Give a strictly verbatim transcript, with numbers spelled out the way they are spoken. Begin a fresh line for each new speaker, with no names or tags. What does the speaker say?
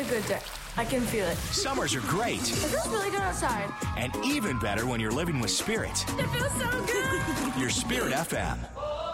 a good day. I can feel it.
Summers are great.
It feels really good outside.
And even better when you're living with Spirit.
It feels so good.
Your Spirit F M.